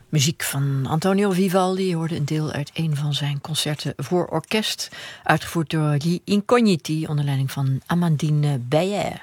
Muziek van Antonio Vivaldi. Je hoorde een deel uit een van zijn concerten voor orkest, uitgevoerd door Gli Incogniti onder leiding van Amandine Beyer.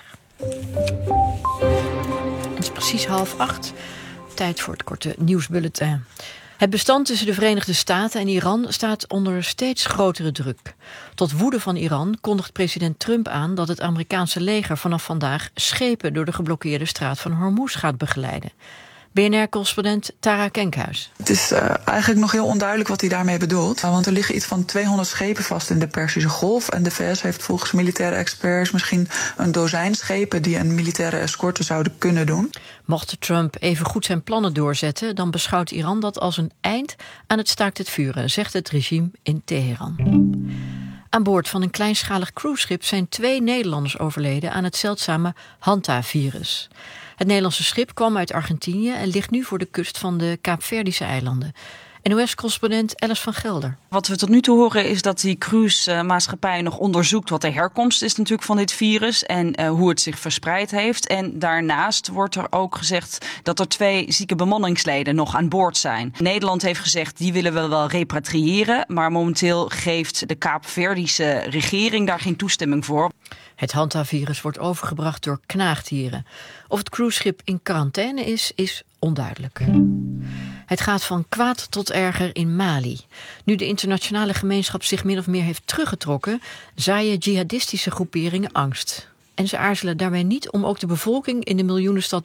Het is precies 7:30. Tijd voor het korte nieuwsbulletin. Het bestand tussen de Verenigde Staten en Iran staat onder steeds grotere druk. Tot woede van Iran kondigt president Trump aan dat het Amerikaanse leger vanaf vandaag schepen door de geblokkeerde straat van Hormuz gaat begeleiden. BNR-correspondent Tara Kenkhuis. Het is eigenlijk nog heel onduidelijk wat hij daarmee bedoelt. Want er liggen iets van 200 schepen vast in de Perzische Golf. En de VS heeft volgens militaire experts misschien een dozijn schepen die een militaire escorte zouden kunnen doen. Mocht Trump even goed zijn plannen doorzetten, dan beschouwt Iran dat als een eind aan het staakt het vuren, zegt het regime in Teheran. Aan boord van een kleinschalig cruiseschip zijn 2 Nederlanders overleden aan het zeldzame Hanta-virus. Het Nederlandse schip kwam uit Argentinië en ligt nu voor de kust van de Kaapverdische eilanden. NOS-correspondent Alice van Gelder. Wat we tot nu toe horen is dat die cruisemaatschappij nog onderzoekt wat de herkomst is natuurlijk van dit virus en hoe het zich verspreid heeft. En daarnaast wordt er ook gezegd dat er 2 zieke bemanningsleden nog aan boord zijn. Nederland heeft gezegd die willen we wel repatriëren, maar momenteel geeft de Kaapverdische regering daar geen toestemming voor. Het Hanta-virus wordt overgebracht door knaagdieren. Of het cruiseschip in quarantaine is onduidelijk. Het gaat van kwaad tot erger in Mali. Nu de internationale gemeenschap zich min of meer heeft teruggetrokken, zaaien jihadistische groeperingen angst. En ze aarzelen daarbij niet om ook de bevolking in de miljoenenstad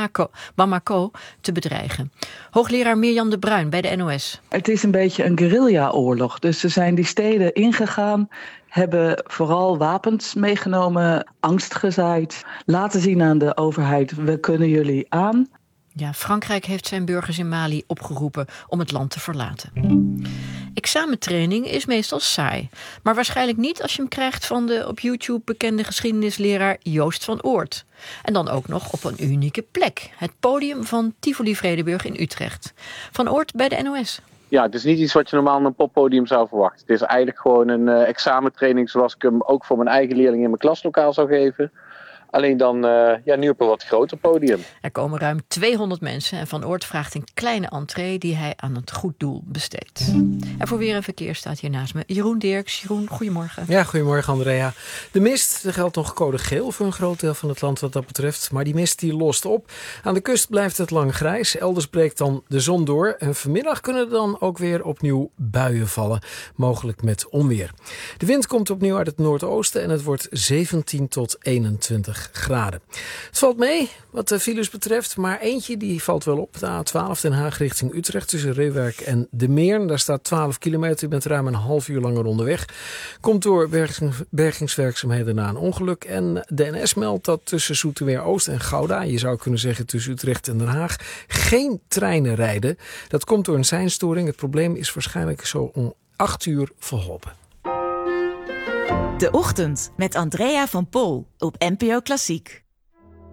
Bamako te bedreigen. Hoogleraar Mirjam de Bruin bij de NOS. Het is een beetje een guerrilla-oorlog. Dus ze zijn die steden ingegaan, hebben vooral wapens meegenomen, angst gezaaid, laten zien aan de overheid, we kunnen jullie aan. Ja, Frankrijk heeft zijn burgers in Mali opgeroepen om het land te verlaten. Examentraining is meestal saai, maar waarschijnlijk niet als je hem krijgt van de op YouTube bekende geschiedenisleraar Joost van Oort. En dan ook nog op een unieke plek, het podium van Tivoli Vredenburg in Utrecht. Van Oort bij de NOS. Ja, het is niet iets wat je normaal op een poppodium zou verwachten. Het is eigenlijk gewoon een examentraining zoals ik hem ook voor mijn eigen leerlingen in mijn klaslokaal zou geven. Alleen dan nu op een wat groter podium. Er komen ruim 200 mensen en Van Oort vraagt een kleine entree die hij aan het goed doel besteedt. En voor weer en verkeer staat hier naast me Jeroen Dirks. Jeroen, goedemorgen. Ja, goedemorgen Andrea. De mist, er geldt nog code geel voor een groot deel van het land wat dat betreft. Maar die mist die lost op. Aan de kust blijft het lang grijs. Elders breekt dan de zon door. En vanmiddag kunnen er dan ook weer opnieuw buien vallen. Mogelijk met onweer. De wind komt opnieuw uit het noordoosten en het wordt 17 tot 21 graden. Het valt mee wat de files betreft, maar eentje die valt wel op. De A12 Den Haag richting Utrecht tussen Reeuwijk en De Meern. Daar staat 12 kilometer, u bent ruim een half uur langer onderweg. Komt door bergingswerkzaamheden na een ongeluk. En de NS meldt dat tussen Zoetermeer Oost en Gouda, je zou kunnen zeggen tussen Utrecht en Den Haag, geen treinen rijden. Dat komt door een seinstoring. Het probleem is waarschijnlijk zo om 8 uur verholpen. De Ochtend met Andrea van Pol op NPO Klassiek.